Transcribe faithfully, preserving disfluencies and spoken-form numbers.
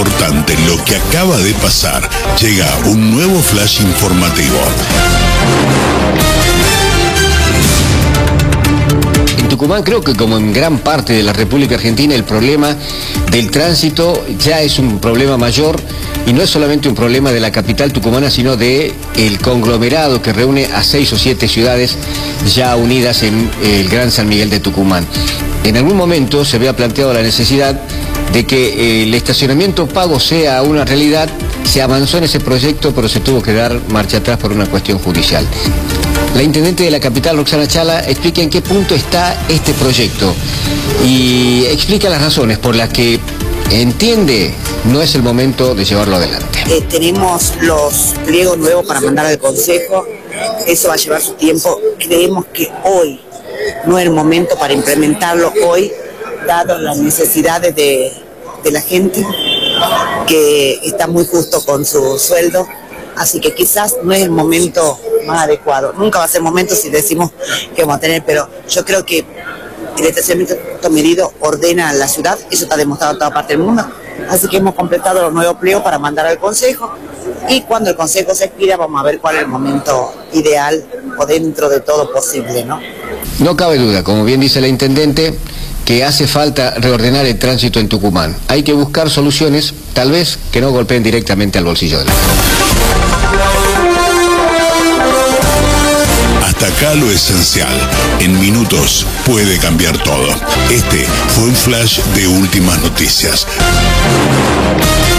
importante lo que acaba de pasar. Llega un nuevo flash informativo. En Tucumán, creo que como en gran parte de la República Argentina, el problema del tránsito ya es un problema mayor y no es solamente un problema de la capital tucumana, sino de el conglomerado que reúne a seis o siete ciudades ya unidas en el Gran San Miguel de Tucumán. En algún momento se había planteado la necesidad de que el estacionamiento pago sea una realidad. Se avanzó en ese proyecto, pero se tuvo que dar marcha atrás por una cuestión judicial. La intendente de la capital, Roxana Chala, explica en qué punto está este proyecto y explica las razones por las que entiende no es el momento de llevarlo adelante. Eh, tenemos los pliegos nuevos para mandar al Consejo, eso va a llevar su tiempo. Creemos que hoy no es el momento para implementarlo hoy, dado las necesidades de, de la gente, que está muy justo con su sueldo, así que quizás no es el momento más adecuado. Nunca va a ser momento si decimos que vamos a tener, pero yo creo que el estacionamiento medido ordena la ciudad, eso está demostrado en toda parte del mundo, así que hemos completado los nuevos pliegos para mandar al Consejo, y cuando el Consejo se expida vamos a ver cuál es el momento ideal o dentro de todo posible, ¿no? No cabe duda, como bien dice la intendente, que hace falta reordenar el tránsito en Tucumán. Hay que buscar soluciones, tal vez, que no golpeen directamente al bolsillo de la gente. Hasta acá lo esencial. En minutos puede cambiar todo. Este fue un flash de Últimas Noticias.